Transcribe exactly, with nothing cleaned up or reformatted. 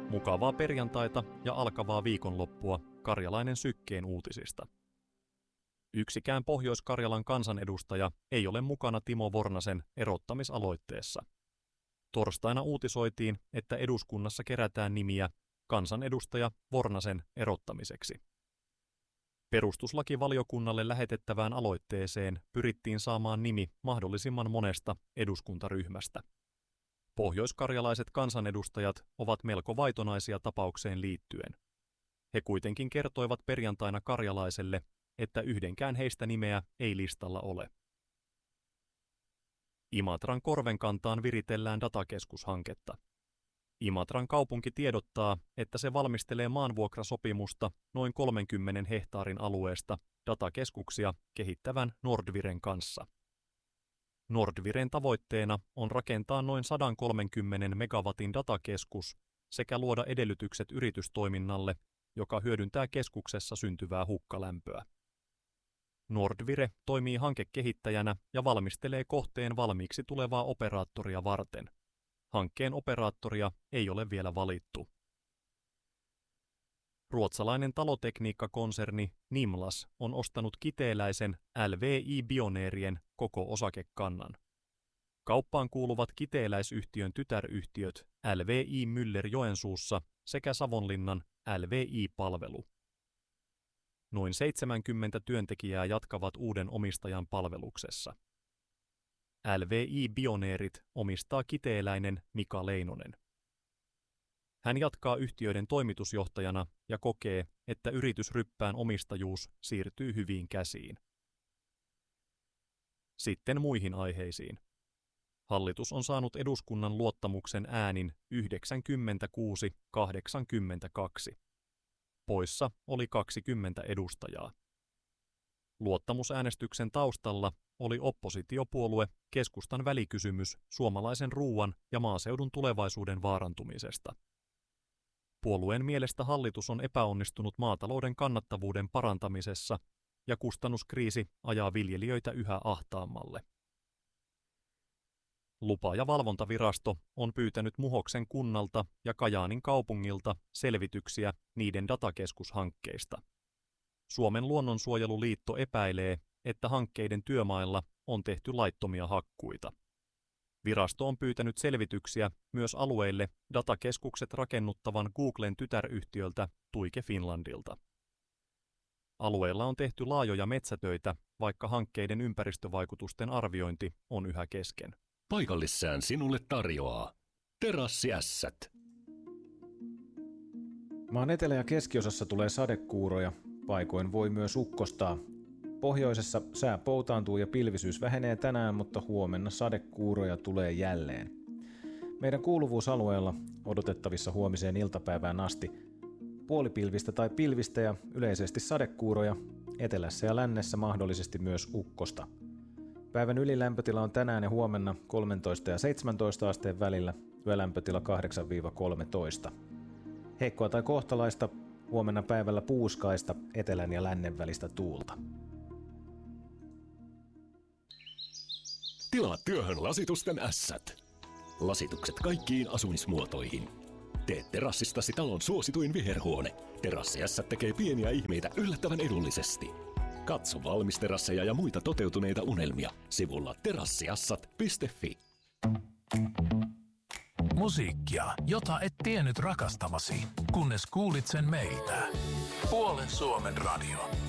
Mukavaa perjantaita ja alkavaa viikonloppua Karjalainen Sykkeen uutisista. Yksikään Pohjois-Karjalan kansanedustaja ei ole mukana Timo Vornasen erottamisaloitteessa. Torstaina uutisoitiin, että eduskunnassa kerätään nimiä kansanedustaja Vornasen erottamiseksi. Perustuslakivaliokunnalle lähetettävään aloitteeseen pyrittiin saamaan nimi mahdollisimman monesta eduskuntaryhmästä. Pohjoiskarjalaiset kansanedustajat ovat melko vaitonaisia tapaukseen liittyen. He kuitenkin kertoivat perjantaina Karjalaiselle, että yhdenkään heistä nimeä ei listalla ole. Imatran Korvenkantaan viritellään datakeskushanketta. Imatran kaupunki tiedottaa, että se valmistelee maanvuokrasopimusta noin kolmenkymmenen hehtaarin alueesta datakeskuksia kehittävän Nordviren kanssa. Nordviren tavoitteena on rakentaa noin sata kolmekymmentä megawatin datakeskus sekä luoda edellytykset yritystoiminnalle, joka hyödyntää keskuksessa syntyvää hukkalämpöä. Nordvire toimii hankekehittäjänä ja valmistelee kohteen valmiiksi tulevaa operaattoria varten. Hankkeen operaattoria ei ole vielä valittu. Ruotsalainen talotekniikkakonserni Nimlas on ostanut kiteeläisen L V I-Bioneerien koko osakekannan. Kauppaan kuuluvat kiteeläisyhtiön tytäryhtiöt L V I Müller Joensuussa sekä Savonlinnan L V I-palvelu. Noin seitsemänkymmentä työntekijää jatkavat uuden omistajan palveluksessa. L V I-Bioneerit omistaa kiteeläinen Mika Leinonen. Hän jatkaa yhtiöiden toimitusjohtajana ja kokee, että yritysryppään omistajuus siirtyy hyviin käsiin. Sitten muihin aiheisiin. Hallitus on saanut eduskunnan luottamuksen äänin yhdeksänkymmentäkuusi kahdeksankymmentäkaksi. Poissa oli kaksikymmentä edustajaa. Luottamusäänestyksen taustalla oli oppositiopuolue Keskustan välikysymys suomalaisen ruuan ja maaseudun tulevaisuuden vaarantumisesta. Puolueen mielestä hallitus on epäonnistunut maatalouden kannattavuuden parantamisessa ja kustannuskriisi ajaa viljelijöitä yhä ahtaammalle. Lupa- ja valvontavirasto on pyytänyt Muhoksen kunnalta ja Kajaanin kaupungilta selvityksiä niiden datakeskushankkeista. Suomen luonnonsuojeluliitto epäilee, että hankkeiden työmailla on tehty laittomia hakkuita. Virasto on pyytänyt selvityksiä myös alueille datakeskukset rakennuttavan Googlen tytäryhtiöltä Tuike Finlandilta. Alueella on tehty laajoja metsätöitä, vaikka hankkeiden ympäristövaikutusten arviointi on yhä kesken. Paikallissään sinulle tarjoaa Terassiässät. Maan etelä- ja keskiosassa tulee sadekuuroja, paikoin voi myös ukkostaa. Pohjoisessa sää poutaantuu ja pilvisyys vähenee tänään, mutta huomenna sadekuuroja tulee jälleen. Meidän kuuluvuusalueella odotettavissa huomiseen iltapäivään asti puolipilvistä tai pilvistä ja yleisesti sadekuuroja, etelässä ja lännessä mahdollisesti myös ukkosta. Päivän ylilämpötila on tänään ja huomenna kolmetoista ja seitsemäntoista asteen välillä, yölämpötila kahdeksan kolmetoista. Heikkoa tai kohtalaista, huomenna päivällä puuskaista etelän ja lännen välistä tuulta. Tilaa työhön lasitusten ässät. Lasitukset kaikkiin asumismuotoihin. Tee terassistasi talon suosituin viherhuone. Terassiässät tekee pieniä ihmeitä yllättävän edullisesti. Katso valmisterasseja ja muita toteutuneita unelmia sivulla terassiassat piste fi. Musiikkia, jota et tiennyt rakastavasi, kunnes kuulit sen meiltä. Puolen Suomen radio.